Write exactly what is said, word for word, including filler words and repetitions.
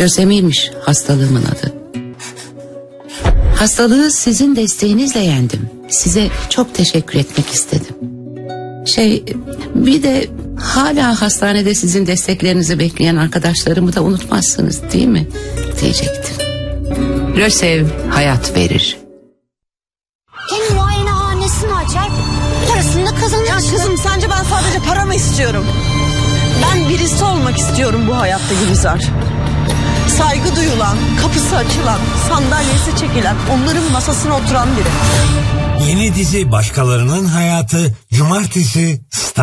Lösemiymiş hastalığımın adı. Hastalığı sizin desteğinizle yendim. Size çok teşekkür etmek istedim. Şey, bir de hala hastanede sizin desteklerinizi bekleyen arkadaşlarımı da unutmazsınız değil mi? Diyecektim. Lösev hayat verir. Hem muayenehanesini açar, parasını da kazanırsın. Ya kızım, sence ben sadece para mı istiyorum? Ben birisi olmak istiyorum bu hayatta Gülizar. Saygı duyulan, kapısı açılan, sandalyesi çekilen, onların masasına oturan biri. Yeni dizi Başkalarının Hayatı Cumartesi Star.